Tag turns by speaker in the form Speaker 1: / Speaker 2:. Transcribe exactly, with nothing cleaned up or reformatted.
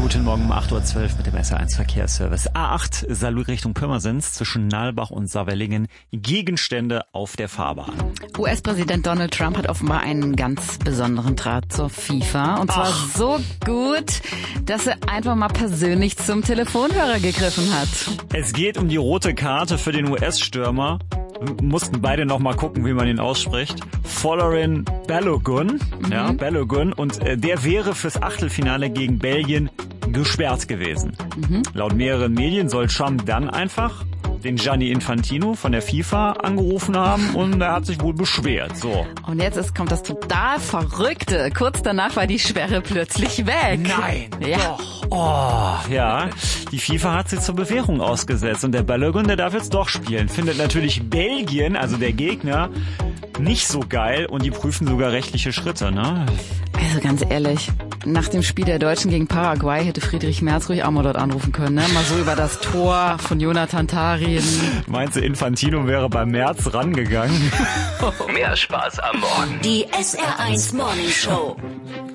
Speaker 1: Guten Morgen um acht Uhr zwölf mit dem S R eins Verkehrsservice. A acht Saarlouis Richtung Pirmasens zwischen Nalbach und Saarwellingen. Gegenstände auf der Fahrbahn.
Speaker 2: U S-Präsident Donald Trump hat offenbar einen ganz besonderen Draht zur FIFA. Und zwar Ach. so gut, dass er einfach mal persönlich zum Telefonhörer gegriffen hat.
Speaker 1: Es geht um die rote Karte für den U S-Stürmer. Mussten beide noch mal gucken, wie man ihn ausspricht. Folarin Balogun, mhm. ja, Balogun. Und äh, der wäre fürs Achtelfinale gegen Belgien gesperrt gewesen. Mhm. Laut mehreren Medien soll Trump dann einfach den Gianni Infantino von der FIFA angerufen haben und er hat sich wohl beschwert. So.
Speaker 2: Und jetzt ist, kommt das total Verrückte. Kurz danach war die Sperre plötzlich weg.
Speaker 1: Nein,
Speaker 2: ja.
Speaker 1: doch. Oh, ja. Die FIFA hat sie zur Bewährung ausgesetzt und der Balogun, der darf jetzt doch spielen. Findet natürlich Belgien, also der Gegner, nicht so geil und die prüfen sogar rechtliche Schritte, ne?
Speaker 2: Also ganz ehrlich, nach dem Spiel der Deutschen gegen Paraguay hätte Friedrich Merz ruhig auch mal dort anrufen können, ne? Mal so über das Tor von Jonathan Tah reden.
Speaker 1: Meinst du, Infantino wäre bei Merz rangegangen?
Speaker 3: Mehr Spaß am Morgen.
Speaker 4: Die S R eins Morning Show.